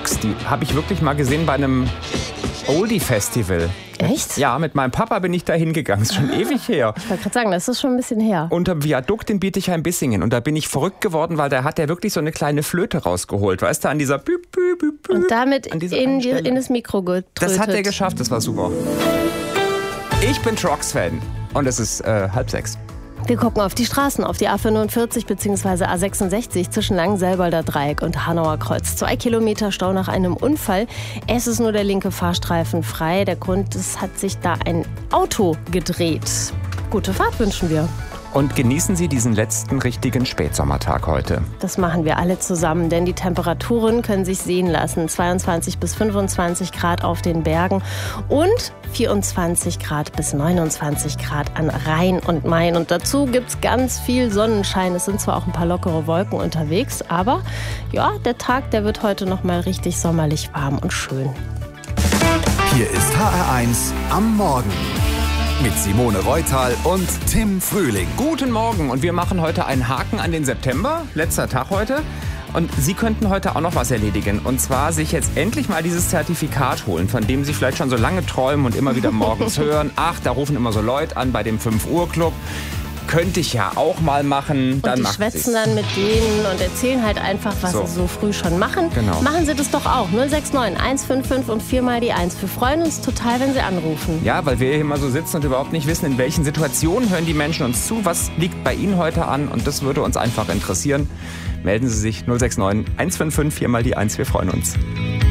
Trox, die habe ich wirklich mal gesehen bei einem Oldie-Festival. Echt? Ja, mit meinem Papa bin ich da hingegangen. Das ist schon ewig her. Ich wollte gerade sagen, das ist schon ein bisschen her. Unterm Viadukt in Bietigheim-Bissingen. Und da bin ich verrückt geworden, weil da hat er wirklich so eine kleine Flöte rausgeholt. Weißt du, an dieser Bü, Bü, Bü, Bü, Und damit in das Mikro getrötet. Das hat er geschafft, das war super. Ich bin Trox-Fan und es ist 5:30. Wir gucken auf die Straßen, auf die A45 bzw. A66 zwischen Langenselbolder Dreieck und Hanauer Kreuz. 2 Kilometer Stau nach einem Unfall. Es ist nur der linke Fahrstreifen frei. Der Grund, es hat sich da ein Auto gedreht. Gute Fahrt wünschen wir. Und genießen Sie diesen letzten richtigen Spätsommertag heute. Das machen wir alle zusammen, denn die Temperaturen können sich sehen lassen. 22 bis 25 Grad auf den Bergen und 24 Grad bis 29 Grad an Rhein und Main. Und dazu gibt's ganz viel Sonnenschein. Es sind zwar auch ein paar lockere Wolken unterwegs, aber ja, der Tag, der wird heute noch mal richtig sommerlich warm und schön. Hier ist HR1 am Morgen. Mit Simone Reutal und Tim Frühling. Guten Morgen und wir machen heute einen Haken an den September. Letzter Tag heute. Und Sie könnten heute auch noch was erledigen. Und zwar sich jetzt endlich mal dieses Zertifikat holen, von dem Sie vielleicht schon so lange träumen und immer wieder morgens hören. Ach, da rufen immer so Leute an bei dem 5-Uhr-Club. Könnte ich ja auch mal machen. Dann und die schwätzen dann mit denen und erzählen halt einfach, was sie so früh schon machen. Genau. Machen Sie das doch auch. 069 155 und 4 mal die 1. Wir freuen uns total, wenn Sie anrufen. Ja, weil wir hier immer so sitzen und überhaupt nicht wissen, in welchen Situationen hören die Menschen uns zu. Was liegt bei Ihnen heute an? Und das würde uns einfach interessieren. Melden Sie sich 069 155 4 mal die 1. Wir freuen uns.